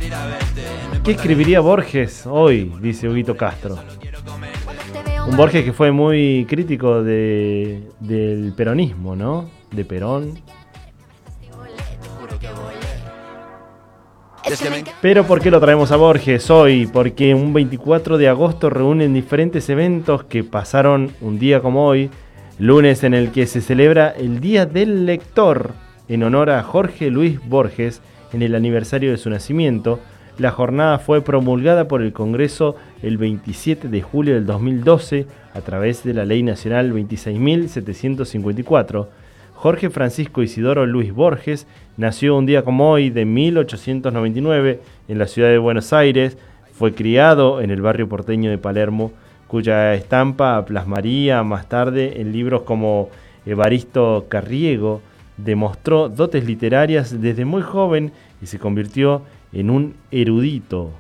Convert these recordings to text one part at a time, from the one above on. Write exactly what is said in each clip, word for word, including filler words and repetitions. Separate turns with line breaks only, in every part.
¿Qué escribiría Borges hoy? Dice Huguito Castro. Un Borges que fue muy crítico de, del peronismo, ¿no? De Perón. Pero ¿por qué lo traemos a Borges hoy? Porque un veinticuatro de agosto reúnen diferentes eventos que pasaron un día como hoy, lunes en el que se celebra el Día del Lector, en honor a Jorge Luis Borges, en el aniversario de su nacimiento. La jornada fue promulgada por el Congreso el veintisiete de julio del dos mil doce a través de la Ley Nacional veintiséis mil setecientos cincuenta y cuatro. Jorge Francisco Isidoro Luis Borges nació un día como hoy de mil ochocientos noventa y nueve en la ciudad de Buenos Aires. Fue criado en el barrio porteño de Palermo, cuya estampa plasmaría más tarde en libros como Evaristo Carriego. Demostró dotes literarias desde muy joven y se convirtió en un erudito.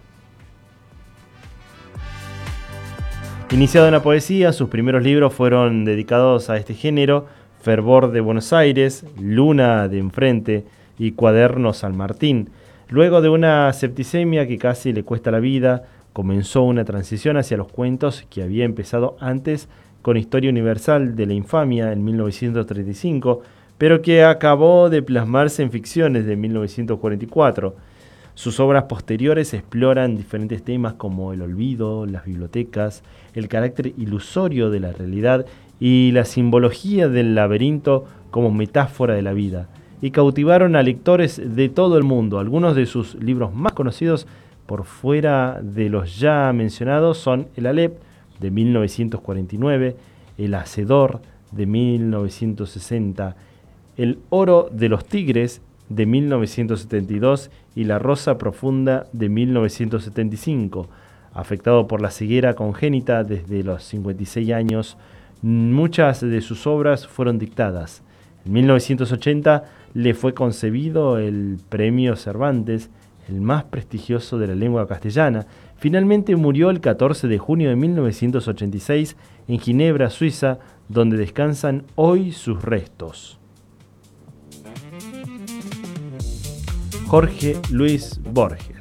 Iniciado en la poesía, sus primeros libros fueron dedicados a este género: Fervor de Buenos Aires, Luna de Enfrente y Cuaderno San Martín. Luego de una septicemia que casi le cuesta la vida, comenzó una transición hacia los cuentos que había empezado antes con Historia Universal de la Infamia en mil novecientos treinta y cinco, pero que acabó de plasmarse en Ficciones de mil novecientos cuarenta y cuatro. Sus obras posteriores exploran diferentes temas como el olvido, las bibliotecas, el carácter ilusorio de la realidad y la simbología del laberinto como metáfora de la vida, y cautivaron a lectores de todo el mundo. Algunos de sus libros más conocidos, por fuera de los ya mencionados, son El Alep, de mil novecientos cuarenta y nueve, El Hacedor, de mil novecientos sesenta, El Oro de los Tigres, de mil novecientos setenta y dos, y La Rosa Profunda, de mil novecientos setenta y cinco. Afectado por la ceguera congénita desde los cincuenta y seis años, muchas de sus obras fueron dictadas. En mil novecientos ochenta le fue concebido el Premio Cervantes, el más prestigioso de la lengua castellana. Finalmente murió el catorce de junio de mil novecientos ochenta y seis en Ginebra, Suiza, donde descansan hoy sus restos. Jorge Luis Borges.